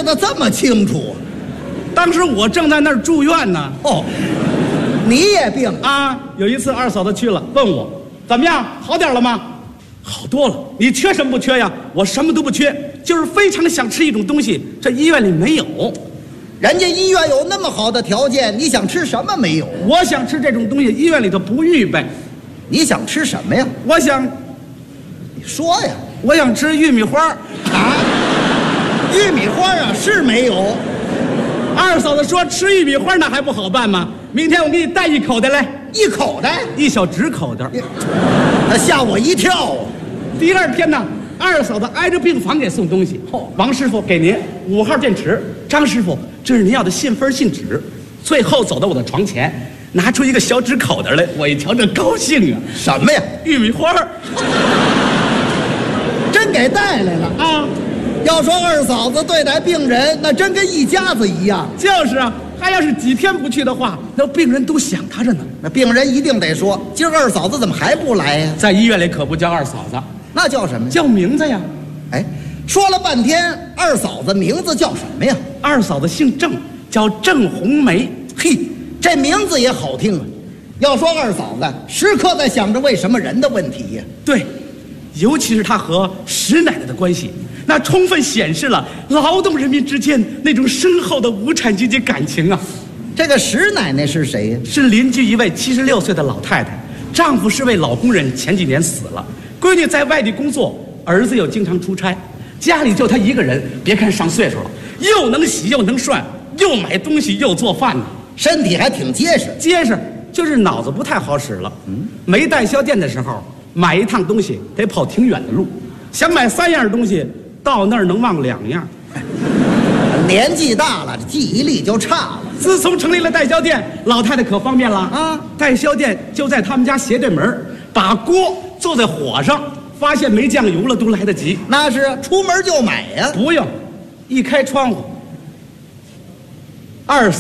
道的这么清楚？ 当时我正在那儿住院呢。 哦，你也病啊？有一次二嫂子去了，问我怎么样，好点了吗？好多了。你缺什么不缺呀？我什么都不缺，就是非常想吃一种东西，这医院里没有。 人家医院有那么好的条件，你想吃什么没有？ 我想吃这种东西，医院里头不预备。 你想吃什么呀？ 我想， 你说呀。 我想吃玉米花啊，玉米花啊是没有。 二嫂子说吃玉米花那还不好办吗？明天我给你带一口袋来。 一口袋？ 一小纸口袋。 那吓我一跳啊！ 第二天呢，二嫂子挨着病房给送东西。王师傅给您5号电池，张师傅这是您要的信封信纸。最后走到我的床前，拿出一个小纸口袋来，我一瞧这高兴啊！ 什么呀？ 玉米花。 真给带来了啊！要说二嫂子对待病人，那真跟一家子一样。 就是啊，他要是几天不去的话，那病人都想他着呢。 那病人一定得说，今儿二嫂子怎么还不来呀？ 在医院里可不叫二嫂子， 那叫什么呀？ 叫名字呀。 哎，说了半天，二嫂子名字叫什么呀？ 二嫂子姓郑，叫郑红梅。 嘿，这名字也好听啊。要说二嫂子时刻在想着为什么人的问题呀。 对，尤其是她和石奶奶的关系，那充分显示了劳动人民之间那种深厚的无产阶级感情啊。 这个石奶奶是谁呀？ 是邻居一位76岁的老太太，丈夫是位老工人，前几年死了，闺女在外地工作，儿子又经常出差，家里就她一个人。别看上岁数了，又能洗又能涮，又买东西又做饭呢， 身体还挺结实。 结实，就是脑子不太好使了。没代销店的时候，买一趟东西得跑挺远的路，想买3样东西，到那儿能忘2样。 年纪大了，记忆力就差了。 自从成立了代销店，老太太可方便了啊！代销店就在他们家斜对门，把锅坐在火上，发现没酱油了都来得及。 那是出门就买呀。 不用，一开窗户，二嫂